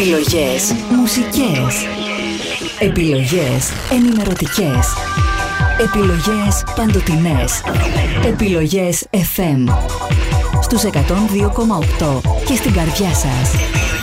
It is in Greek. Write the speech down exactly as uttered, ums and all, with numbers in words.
Επιλογές μουσικές. Επιλογές ενημερωτικές. Επιλογές παντοτινές. Επιλογές εφ εμ. Στους εκατόν δύο κόμμα οκτώ και στην καρδιά σας.